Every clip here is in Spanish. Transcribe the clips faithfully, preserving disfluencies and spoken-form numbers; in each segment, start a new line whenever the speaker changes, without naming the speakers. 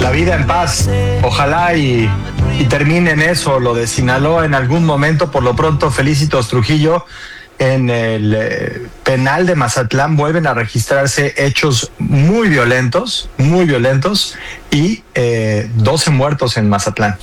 la vida en paz. Ojalá y, y termine en eso lo de Sinaloa en algún momento. Por lo pronto, Felicitos Trujillo. En el eh, penal de Mazatlán vuelven a registrarse hechos muy violentos, muy violentos, y eh, doce muertos en Mazatlán.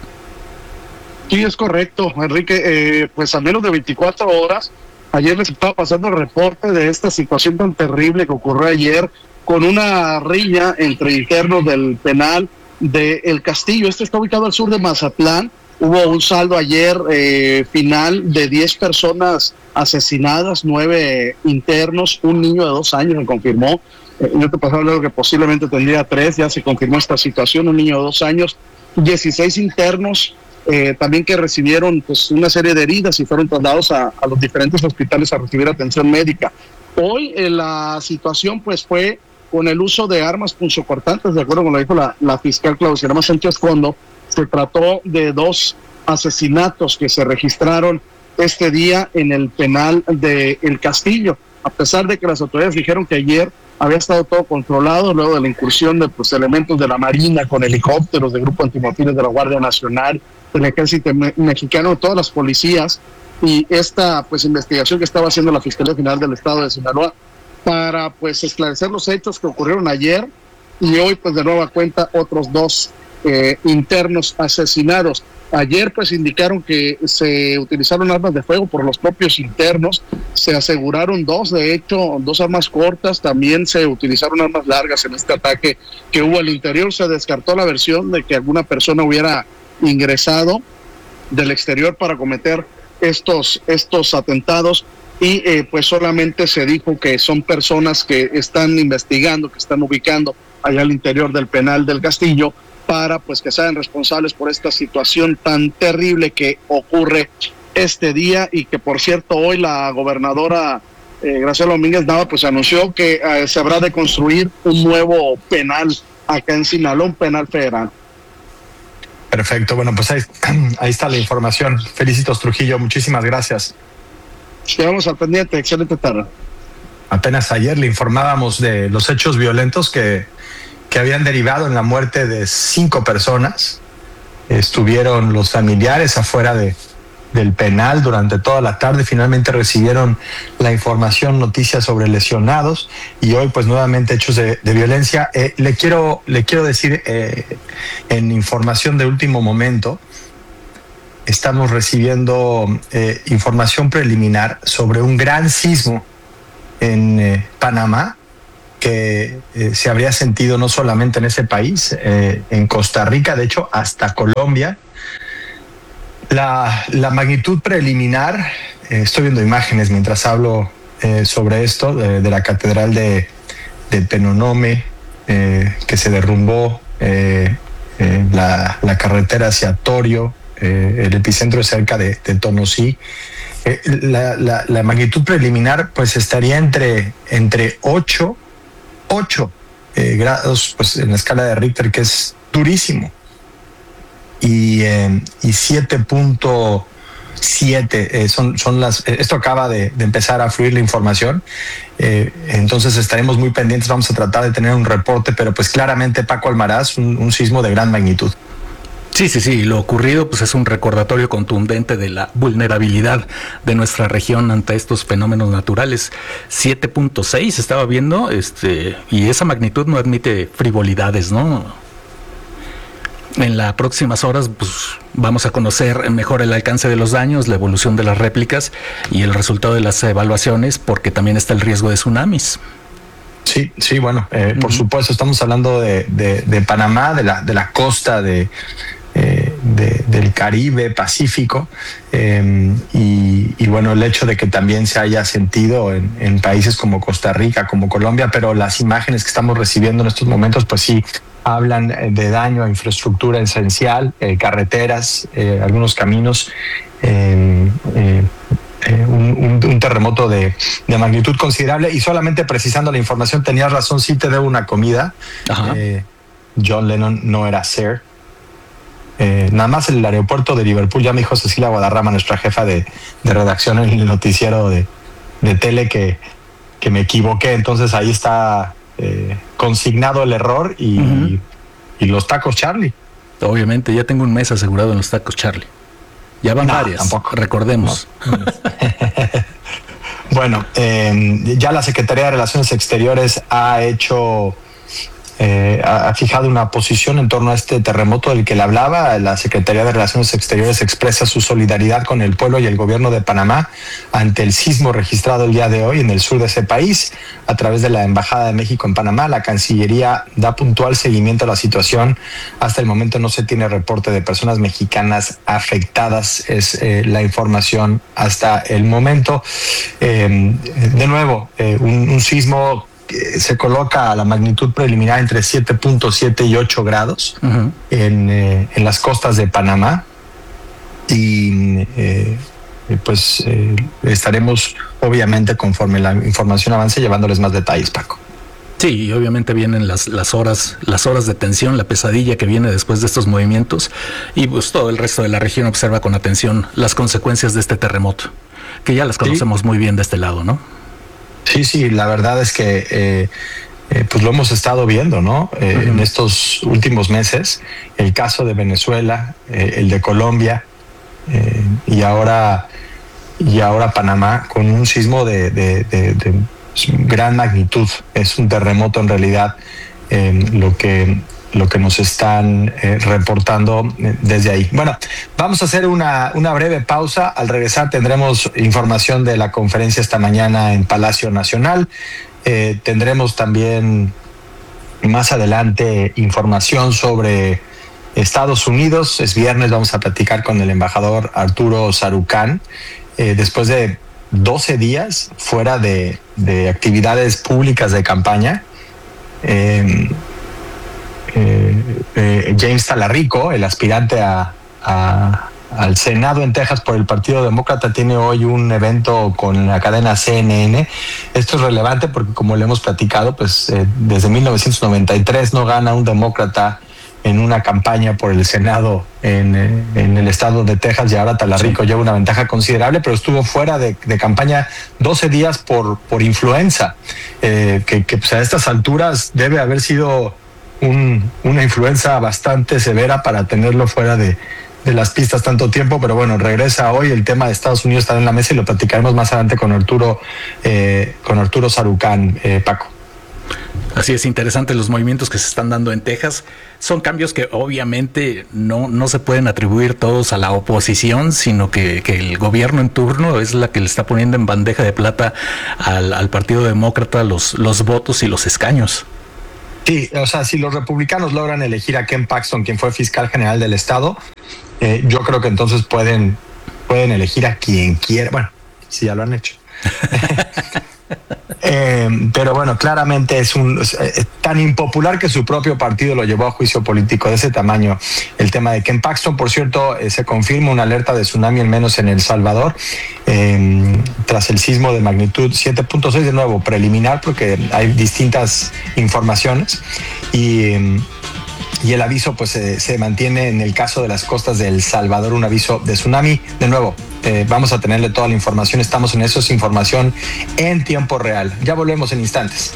Sí, es correcto, Enrique. Eh, pues a menos de veinticuatro horas, ayer les estaba pasando el reporte de esta situación tan terrible que ocurrió ayer con una riña entre internos del penal de El Castillo. Este está ubicado al sur de Mazatlán. Hubo un saldo ayer eh, final de diez personas asesinadas, nueve internos, un niño de dos años, me confirmó. Eh, yo te pasaba algo que posiblemente tendría tres, ya se confirmó esta situación, un niño de dos años, dieciséis internos eh, también que recibieron pues una serie de heridas y fueron trasladados a, a los diferentes hospitales a recibir atención médica. Hoy eh, la situación pues fue con el uso de armas punzocortantes, de acuerdo con lo que dijo la, la fiscal Claudia Sánchez Condo. Se trató de dos asesinatos que se registraron este día en el penal de El Castillo, a pesar de que las autoridades dijeron que ayer había estado todo controlado luego de la incursión de pues, elementos de la Marina con helicópteros, del Grupo Antimotines de la Guardia Nacional, del Ejército me- Mexicano, de todas las policías, y esta pues investigación que estaba haciendo la Fiscalía General del Estado de Sinaloa para pues esclarecer los hechos que ocurrieron ayer, y hoy pues de nueva cuenta otros dos Eh, internos asesinados. Ayer pues indicaron que se utilizaron armas de fuego por los propios internos, se aseguraron dos, de hecho, dos armas cortas, también se utilizaron armas largas en este ataque que hubo al interior. Se descartó la versión de que alguna persona hubiera ingresado del exterior para cometer estos, estos atentados, y eh, pues solamente se dijo que son personas que están investigando, que están ubicando allá al interior del penal del Castillo, para pues que sean responsables por esta situación tan terrible que ocurre este día. Y que por cierto hoy la gobernadora eh, Graciela Domínguez Nava pues anunció que eh, se habrá de construir un nuevo penal acá en Sinaloa, un penal federal.
Perfecto, bueno, pues ahí, ahí está la información. Felicitos Trujillo, muchísimas gracias.
Quedamos al pendiente, excelente tarde.
Apenas ayer le informábamos de los hechos violentos que que habían derivado en la muerte de cinco personas. Estuvieron los familiares afuera de, del penal durante toda la tarde, finalmente recibieron la información, noticias sobre lesionados, y hoy pues nuevamente hechos de, de violencia. Eh, le quiero, le quiero decir eh, en información de último momento, estamos recibiendo eh, información preliminar sobre un gran sismo en eh, Panamá, que eh, se habría sentido no solamente en ese país, eh, en Costa Rica, de hecho hasta Colombia. La, la magnitud preliminar, eh, estoy viendo imágenes mientras hablo eh, sobre esto, de, de la catedral de, de Penonomé, eh, que se derrumbó, eh, eh, la, la carretera hacia Torio, eh, el epicentro es cerca de, de Tonosí. Eh, la, la, la magnitud preliminar pues estaría entre, entre ocho eh, grados pues en la escala de Richter, que es durísimo, y, eh, y siete punto siete eh, son, son las, esto acaba de, de empezar a fluir la información, eh, entonces estaremos muy pendientes, vamos a tratar de tener un reporte, pero pues claramente, Paco Almaraz, un, un sismo de gran magnitud.
Sí, sí, sí, lo ocurrido pues es un recordatorio contundente de la vulnerabilidad de nuestra región ante estos fenómenos naturales. siete punto seis estaba viendo, este, y esa magnitud no admite frivolidades, ¿no? En las próximas horas pues vamos a conocer mejor el alcance de los daños, la evolución de las réplicas y el resultado de las evaluaciones, porque también está el riesgo de tsunamis.
Sí, sí, bueno, eh, por uh-huh. supuesto, estamos hablando de, de, de Panamá, de la, de la costa de, eh, de, del Caribe, Pacífico, eh, y, y bueno, el hecho de que también se haya sentido en, en países como Costa Rica, como Colombia, pero las imágenes que estamos recibiendo en estos momentos, pues sí, hablan de daño a infraestructura esencial, eh, carreteras, eh, algunos caminos, eh, eh, Eh, un, un, un terremoto de, de magnitud considerable. Y solamente precisando la información, tenías razón, sí te debo una comida. eh, John Lennon no era Sir. Eh, nada más en el aeropuerto de Liverpool ya me dijo Cecilia Guadarrama, nuestra jefa de, de redacción en el noticiero de, de tele, que, que me equivoqué. Entonces ahí está eh, consignado el error, y, uh-huh. y los tacos Charlie.
Obviamente, ya tengo un mes asegurado en los tacos Charlie. Ya van no, varias, tampoco. Recordemos. No.
Bueno, eh, ya la Secretaría de Relaciones Exteriores ha hecho... Eh, ha fijado una posición en torno a este terremoto del que le hablaba. La Secretaría de Relaciones Exteriores expresa su solidaridad con el pueblo y el gobierno de Panamá ante el sismo registrado el día de hoy en el sur de ese país. A través de la Embajada de México en Panamá, la Cancillería da puntual seguimiento a la situación. Hasta el momento no se tiene reporte de personas mexicanas afectadas, es eh, la información hasta el momento. Eh, de nuevo, eh, un, un sismo se coloca a la magnitud preliminar entre siete punto siete y ocho grados uh-huh. en, eh, en las costas de Panamá y eh, pues eh, estaremos obviamente conforme la información avance llevándoles más detalles, Paco.
Sí, y obviamente vienen las, las horas, las horas de tensión, la pesadilla que viene después de estos movimientos y pues todo el resto de la región observa con atención las consecuencias de este terremoto, que ya las conocemos sí. muy bien de este lado, ¿no?
Sí, sí, la verdad es que eh, eh, pues lo hemos estado viendo, ¿no? Eh, uh-huh. En estos últimos meses, el caso de Venezuela, eh, el de Colombia eh, y ahora y ahora Panamá con un sismo de, de, de, de gran magnitud. Es un terremoto en realidad eh, lo que lo que nos están eh, reportando desde ahí. Bueno, vamos a hacer una, una breve pausa. Al regresar tendremos información de la conferencia esta mañana en Palacio Nacional. Eh, tendremos también más adelante información sobre Estados Unidos. Es viernes, vamos a platicar con el embajador Arturo Sarucán. Eh, después de doce días fuera de, de actividades públicas de campaña, eh, Eh, eh, James Talarico, el aspirante a, a, al Senado en Texas por el Partido Demócrata, tiene hoy un evento con la cadena C N N. Esto es relevante porque, como le hemos platicado, pues eh, desde mil novecientos noventa y tres no gana un demócrata en una campaña por el Senado en, eh, en el estado de Texas, y ahora Talarico sí. lleva una ventaja considerable, pero estuvo fuera de, de campaña doce días por, por influenza, eh, que, que pues a estas alturas debe haber sido Un, una influencia bastante severa para tenerlo fuera de, de las pistas tanto tiempo, pero bueno, regresa hoy. El tema de Estados Unidos está en la mesa y lo platicaremos más adelante con Arturo eh, con Arturo Sarucán, eh, Paco.
Así es, interesante los movimientos que se están dando en Texas. Son cambios que obviamente no, no se pueden atribuir todos a la oposición, sino que, que el gobierno en turno es la que le está poniendo en bandeja de plata al, al Partido Demócrata los, los votos y los escaños.
Sí, o sea, si los republicanos logran elegir a Ken Paxton, quien fue fiscal general del estado, eh, yo creo que entonces pueden, pueden elegir a quien quiera. Bueno, si ya lo han hecho. eh, pero bueno, claramente es un es, es tan impopular que su propio partido lo llevó a juicio político de ese tamaño. El tema de Ken Paxton, por cierto, eh, se confirma una alerta de tsunami al menos en El Salvador, eh, tras el sismo de magnitud siete punto seis, de nuevo preliminar porque hay distintas informaciones, y eh, y el aviso pues eh, se mantiene en el caso de las costas de El Salvador, un aviso de tsunami. De nuevo, eh, vamos a tenerle toda la información, estamos en eso, es información en tiempo real. Ya volvemos en instantes.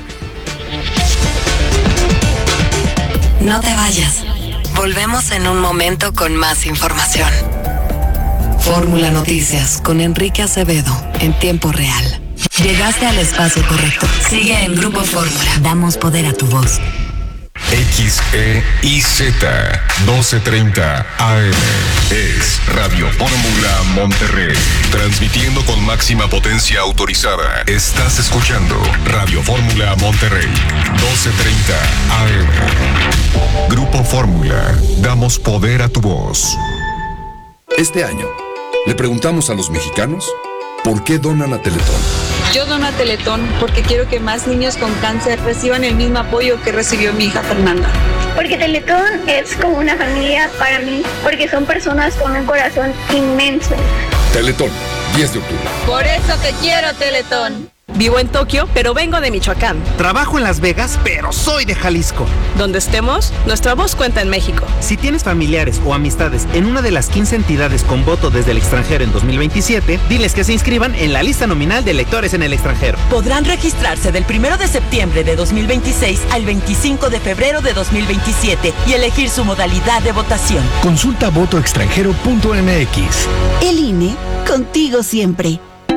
No te vayas, volvemos en un momento con más información. Fórmula Noticias con Enrique Acevedo en tiempo real. Llegaste al espacio correcto. Sigue en Grupo Fórmula. Damos poder a tu voz.
X E I Z doce treinta A M es Radio Fórmula Monterrey, transmitiendo con máxima potencia autorizada. Estás escuchando Radio Fórmula Monterrey, doce treinta A M. Grupo Fórmula, damos poder a tu voz.
Este año, le preguntamos a los mexicanos ¿por qué donan a Teletón?
Yo dono a Teletón porque quiero que más niños con cáncer reciban el mismo apoyo que recibió mi hija Fernanda.
Porque Teletón es como una familia para mí, porque son personas con un corazón inmenso.
Teletón, diez de octubre.
Por eso te quiero, Teletón.
Vivo en Tokio, pero vengo de Michoacán.
Trabajo en Las Vegas, pero soy de Jalisco.
Donde estemos, nuestra voz cuenta en México.
Si tienes familiares o amistades en una de las quince entidades con voto desde el extranjero en dos mil veintisiete, diles que se inscriban en la lista nominal de electores en el extranjero.
Podrán registrarse del primero de septiembre de dos mil veintiséis al veinticinco de febrero de dos mil veintisiete y elegir su modalidad de votación.
Consulta voto extranjero punto m x.
El I N E, contigo siempre.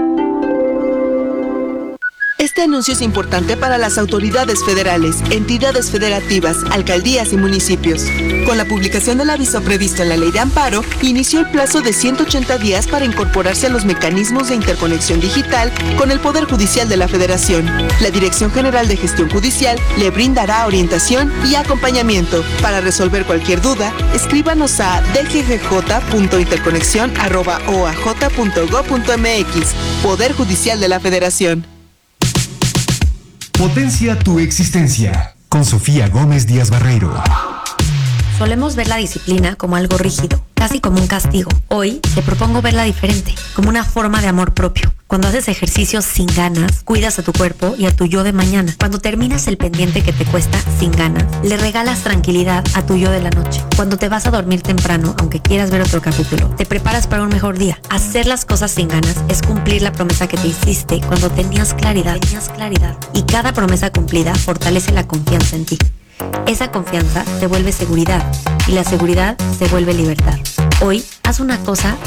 Este anuncio es importante para las autoridades federales, entidades federativas, alcaldías y municipios. Con la publicación del aviso previsto en la Ley de Amparo, inició el plazo de ciento ochenta días para incorporarse a los mecanismos de interconexión digital con el Poder Judicial de la Federación. La Dirección General de Gestión Judicial le brindará orientación y acompañamiento. Para resolver cualquier duda, escríbanos a d g g j punto interconexión arroba o a j punto gob punto m x. Poder Judicial de la Federación.
Potencia tu existencia. Con Sofía Gómez Díaz Barreiro.
Solemos ver la disciplina como algo rígido, casi como un castigo. Hoy te propongo verla diferente, como una forma de amor propio. Cuando haces ejercicios sin ganas, cuidas a tu cuerpo y a tu yo de mañana. Cuando terminas el pendiente que te cuesta sin ganas, le regalas tranquilidad a tu yo de la noche. Cuando te vas a dormir temprano, aunque quieras ver otro capítulo, te preparas para un mejor día. Hacer las cosas sin ganas es cumplir la promesa que te hiciste cuando tenías claridad. Tenías claridad. Y cada promesa cumplida fortalece la confianza en ti. Esa confianza se vuelve seguridad y la seguridad se vuelve libertad. Hoy, haz una cosa